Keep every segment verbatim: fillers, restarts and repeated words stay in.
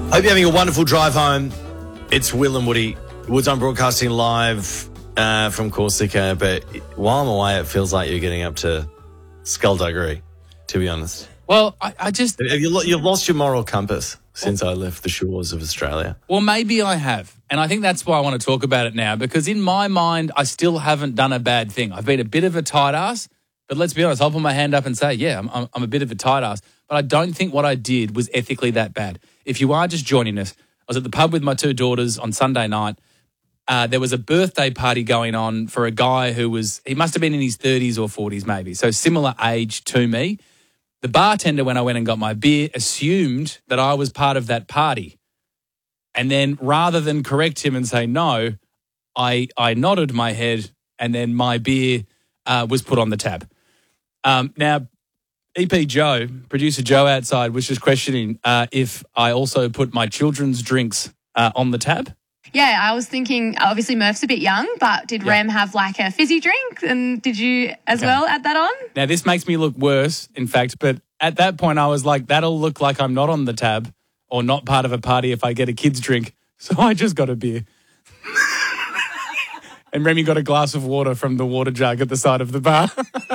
Hope you're having a wonderful drive home. It's Will and Woody. Woods on Broadcasting live uh, from Corsica, but while I'm away, it feels like you're getting up to skullduggery, to be honest. Well, I, I just... Have you, you've lost your moral compass since I left the shores of Australia. Well, maybe I have. And I think that's why I want to talk about it now, because in my mind, I still haven't done a bad thing. I've been a bit of a tight ass, but let's be honest, I'll put my hand up and say, yeah, I'm, I'm, I'm a bit of a tight ass, but I don't think what I did was ethically that bad. If you are just joining us, I was at the pub with my two daughters on Sunday night. Uh, there was a birthday party going on for a guy who was, he must have been in his thirties or forties maybe, so similar age to me. The bartender, when I went and got my beer, assumed that I was part of that party. And then rather than correct him and say no, I I nodded my head and then my beer uh, was put on the tab. Um, now, E P Joe, producer Joe outside, was just questioning uh, if I also put my children's drinks uh, on the tab. Yeah, I was thinking, obviously Murph's a bit young, but did Yeah. Rem have like a fizzy drink? And did you as Okay. well add that on? Now, this makes me look worse, in fact, but at that point I was like, that'll look like I'm not on the tab or not part of a party if I get a kid's drink. So I just got a beer. And Remy got a glass of water from the water jug at the side of the bar.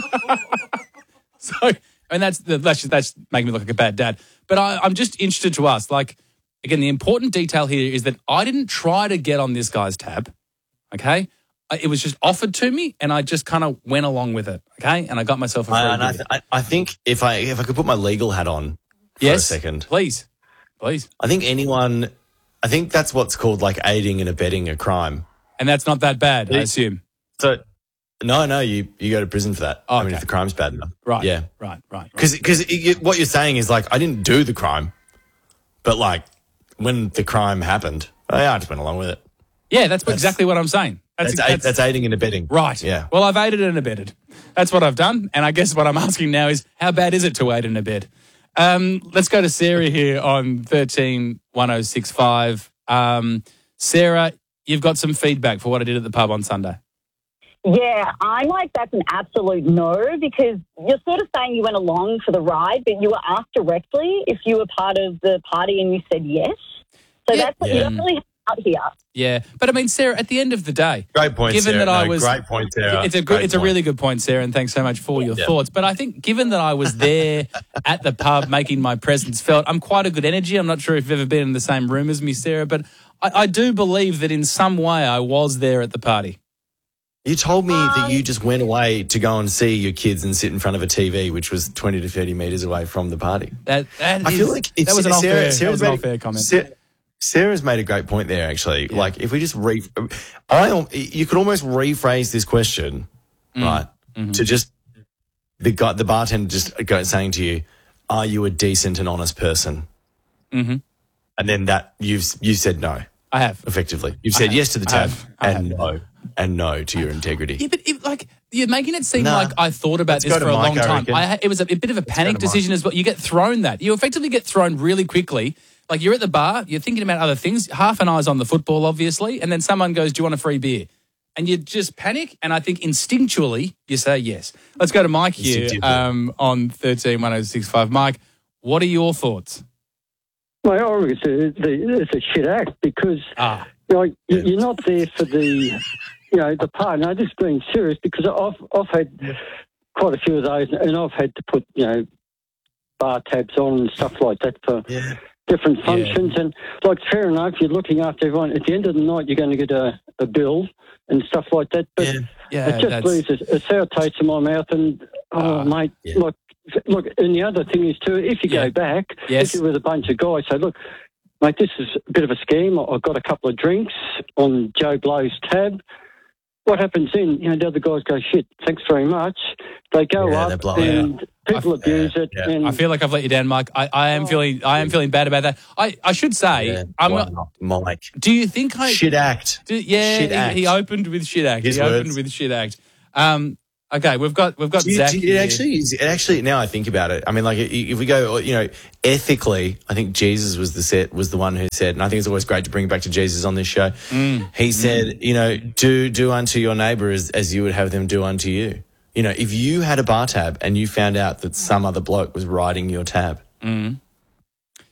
So, and that's that's that's making me look like a bad dad. But I, I'm just interested to ask, like, again, the important detail here is that I didn't try to get on this guy's tab, okay? I- It was just offered to me, and I just kind of went along with it, okay? And I got myself a free I, and I, beer. th- I, I think if I if I could put my legal hat on for Yes, a second, please, please. I think anyone, I think that's what's called like aiding and abetting a crime. And that's not that bad, I Yeah. assume. So, no, no, you, you go to prison for that. Oh, I mean, okay. if the crime's bad enough. Right, Yeah. right, right. right. Because you, what you're saying is like, I didn't do the crime, but like when the crime happened, oh, yeah, I just went along with it. Yeah, that's, exactly what I'm saying. That's, that's, that's aiding and abetting. Right. Yeah. Well, I've aided and abetted. That's what I've done. And I guess what I'm asking now is, how bad is it to aid and abet? Um, let's go to Sarah here on thirteen one oh six five. Um, Sarah, you've got some feedback for what I did at the pub on Sunday. Yeah, I'm like, that's an absolute no, because you're sort of saying you went along for the ride, but you were asked directly if you were part of the party and you said yes. So Yeah. that's what Yeah. you don't really have out here. Yeah. But I mean, Sarah, at the end of the day, Great point, given Sarah. that I No, was great point, Sarah. It's a good, Great it's a point. really good point, Sarah, and thanks so much for your Yeah. thoughts. But I think given that I was there at the pub making my presence felt, I'm quite a good energy. I'm not sure if you've ever been in the same room as me, Sarah, but I, I do believe that in some way I was there at the party. You told me that you just went away to go and see your kids and sit in front of a T V, which was twenty to thirty metres away from the party. That, that I is- feel like it's, that was an Sarah, unfair, that Sarah's was an made- unfair comment. Sarah- Sarah's made a great point there, actually. Yeah. Like, if we just re, I al- you could almost rephrase this question, Mm. right, Mm-hmm. to just the guy, the bartender, just go saying to you, "Are you a decent and honest person?" Mm-hmm. And then that you've you said no. I have. Effectively, you've said have. yes to the I tab have. I and have. no and no to your integrity. Yeah, but it, like you're making it seem Nah. like I thought about Let's this go for to a Mike, long I time. reckon. I, it was a, a bit of a panic to decision as well. You get thrown that. You effectively get thrown really quickly. Like you're at the bar, you're thinking about other things. Half an eye's on the football, obviously, and then someone goes, "Do you want a free beer?" And you just panic. And I think instinctually you say yes. Let's go to Mike here Instinctively. um, on thirteen one oh six five. Mike, what are your thoughts? Well, I reckon it's a, it's a shit act because Ah, you know, you- you're not there for the, you know, the part. No, this is being serious because I've I've had quite a few of those, and I've had to put, you know, bar tabs on and stuff like that for Yeah. different functions. And like, fair enough, you're looking after everyone. At the end of the night, you're going to get a, a bill and stuff like that. But Yeah. yeah, it just that's leaves a, a sour taste in my mouth. And oh, Ah, mate, yeah. look, look. And the other thing is too, if you Yeah. go back, Yes. if you're with a bunch of guys, say, look, mate, this is a bit of a scheme. I've got a couple of drinks on Joe Blow's tab. What happens then? You know, the other guys go, shit, thanks very much. They go Yeah, they up blow and out. people I- abuse yeah, it. yeah. And I feel like I've let you down, Mike. I, I am feeling I am feeling bad about that. I, I should say, Yeah. I'm Why not, not, Mike? do you think I Shit act. Do, yeah, Shit he, act. he opened with shit act. His he opened words. with shit act. Um, okay, we've got we've got Do you- Zach. do you- here. it actually, is- it actually, now I think about it. I mean, like, i- if we go, you know, ethically, I think Jesus was the set was the one who said, and I think it's always great to bring it back to Jesus on this show. Mm. He said, you know, do do unto your neighbor as, as you would have them do unto you. You know, if you had a bar tab and you found out that some other bloke was riding your tab, Mm.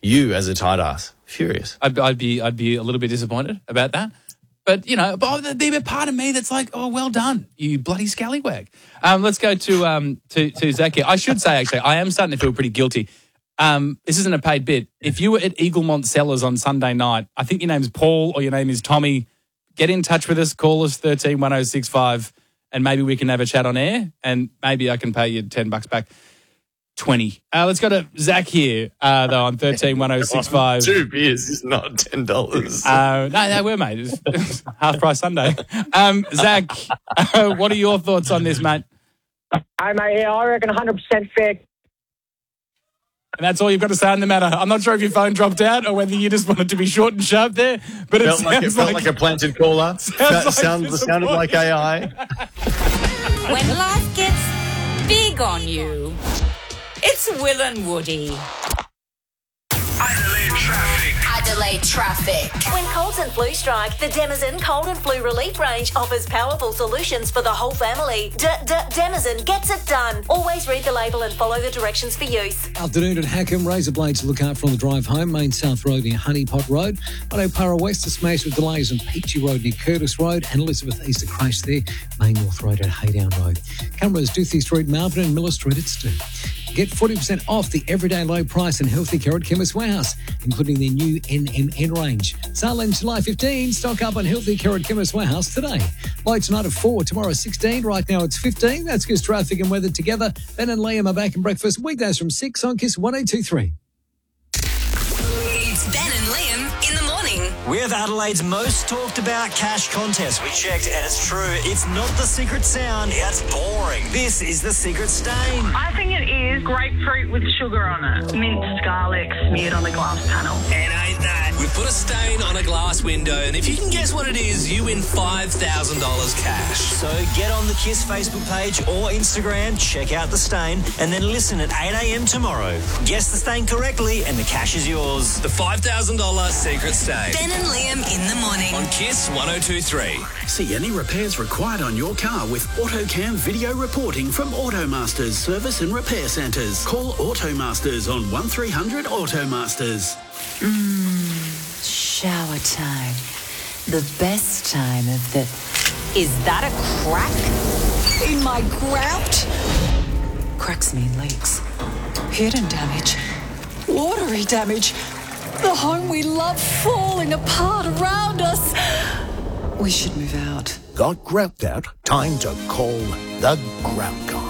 you as a tight ass, furious. I'd, I'd be I'd be a little bit disappointed about that. But, you know, but there'd be a part of me that's like, oh, well done, you bloody scallywag. Um, let's go to um to, to Zach here. I should say, actually, I am starting to feel pretty guilty. Um, this isn't a paid bit. If you were at Eaglemont Cellars on Sunday night, I think your name's Paul or your name is Tommy, get in touch with us, call us thirteen one oh six five, and maybe we can have a chat on air, and maybe I can pay you ten bucks back. twenty. Uh, let's go to Zach here, uh, though, on thirteen one oh six five. Two beers is not ten dollars. Uh, no, no, we're, mate. It's, it's half price Sunday. Um, Zach, uh, what are your thoughts on this, mate? Hey, mate, yeah, I reckon one hundred percent fair. And that's all you've got to say on the matter. I'm not sure if your phone dropped out or whether you just wanted to be short and sharp there, but it felt sounds like, it felt like, like a planted caller. That like sound, sounded like A I. When life gets big on you, it's Will and Woody. Adelaide traffic. Adelaide traffic. When colds and flu strike, the Denizen Cold and Flu Relief range offers powerful solutions for the whole family. D-D-Denizen gets it done. Always read the label and follow the directions for use. Afternoon at Hackham. Razor blades to look out for on the drive home. Main South Road near Honeypot Road. On O'Para West, a smash with delays on Peachy Road near Curtis Road. And Elizabeth East, a crash there. Main North Road at Haydown Road. Cameras, Duthie Street, Melbourne and Miller Street at Stu. Get forty percent off the everyday low price and Healthy Carrot Chemist Warehouse, including their new N M N range. Sale ends July fifteenth. Stock up on Healthy Carrot Chemist Warehouse today. Low tonight at four, tomorrow sixteen. Right now it's fifteen. That's Kiss Traffic and Weather together. Ben and Liam are back in breakfast weekdays from six on Kiss one oh two three. It's Ben and Liam in the morning. We have Adelaide's most talked about cash contest. We checked and it's true. It's not the secret sound. It's boring. This is the secret stain. I think it is grapefruit with sugar on it. Minced garlic smeared on the glass panel. And ain't that? We've put a stain on a glass window, and if you can guess what it is, you win five thousand dollars cash. So get on the Kiss Facebook page or Instagram, check out the stain, and then listen at eight a.m. tomorrow. Guess the stain correctly and the cash is yours. The five thousand dollars secret stain. Ben and Liam in the morning. On Kiss one oh two three. See any repairs required on your car with AutoCam video reporting from Automasters Service and Repair Centres. Call Automasters on one three hundred Automasters. Mmm, shower time. The best time of the... Is that a crack in my grout? Cracks mean leaks. Hidden damage. Watery damage. The home we love falling apart around us. We should move out. Got grout out? Time to call the Grout Guy.